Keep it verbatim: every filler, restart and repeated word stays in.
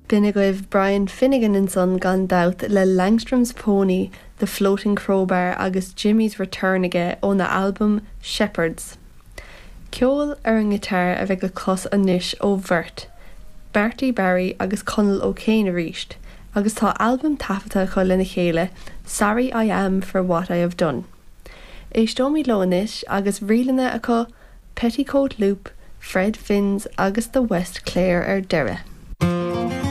Bine goibh Brian Finnegan and Son gan doubt le Langstrom's Pony, The Floating Crowbar agus Jimmy's Return aige ó na album Shepherds. Ceol ar an guitar a bheith go clos anois ó Bhirt, Bertie Barry agus Conal O'Kane a ríist, agus tá album tafata chu lena chéile Sorry I Am for What I Have Done. Éistóí Lonis agus rilanna acu Petticoat Loop, Fred Finns agus the West Clare ar deire.